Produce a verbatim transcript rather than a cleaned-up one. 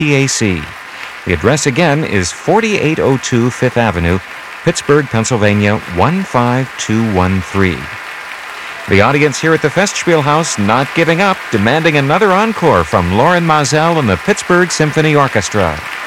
P A C. The address again is forty-eight oh two Fifth Avenue, Pittsburgh, Pennsylvania one five two one three. The audience here at the Festspiel House not giving up, demanding another encore from Lorin Maazel and the Pittsburgh Symphony Orchestra.